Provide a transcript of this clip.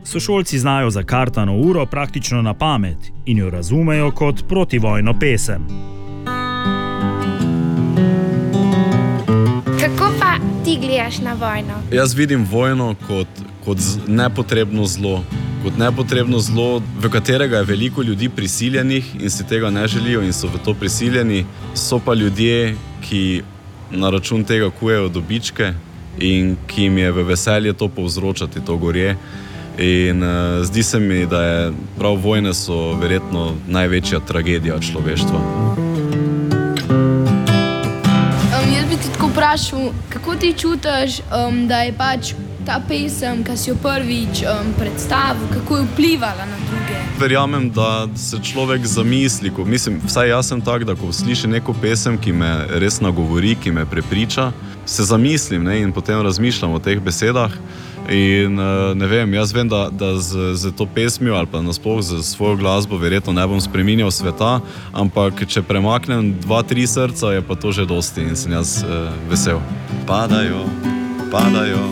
Sošolci znajo za Kartano uro praktično na pamet in jo razumejo kot protivojno pesem. Kako pa ti gledaš na vojno? Jaz vidim vojno kot nepotrebno zlo. Kot nepotrebno zlo, v katerega je veliko ljudi prisiljenih in si tega ne želijo in so v to prisiljeni. So pa ljudje, ki na račun tega kujejo dobičke in ki jim je v veselje to povzročati, to gorje. In zdi se mi, da je prav vojne so verjetno največja tragedija človeštva. Jaz bi ti tako vprašal, kako ti čutiš, da je pač ta pesem, ki si jo prvič predstavil, kako je vplivala na druge? Verjamem, da se človek zamisli, vsaj jaz sem tak, da ko sliši neko pesem, ki me res nagovori, ki me prepriča, se zamislim in potem razmišljam o teh besedah. In ne vem, jaz vem, da z to pesmijo ali pa nasploh z svojo glasbo verjetno ne bom spreminjal sveta, ampak če premaknem 2-3 srca, je pa to že dosti in sem jaz vesel. Padajo.